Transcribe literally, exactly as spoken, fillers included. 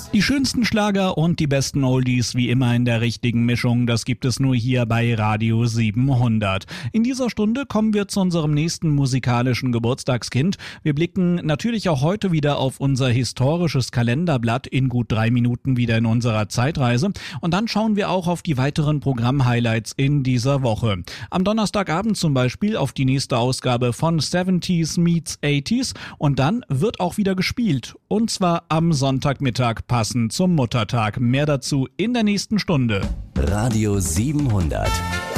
Die schönsten Schlager und die besten Oldies wie immer in der richtigen Mischung, das gibt es nur hier bei Radio siebenhundert. In dieser Stunde kommen wir zu unserem nächsten musikalischen Geburtstagskind. Wir blicken natürlich auch heute wieder auf unser historisches Kalenderblatt in gut drei Minuten wieder in unserer Zeitreise. Und dann schauen wir auch auf die weiteren Programm-Highlights in dieser Woche. Am Donnerstagabend zum Beispiel auf die nächste Ausgabe von siebziger meets achtziger und dann wird auch wieder gespielt. Und zwar am Sonntagmittag passend zum Muttertag. Mehr dazu in der nächsten Stunde. Radio siebenhundert.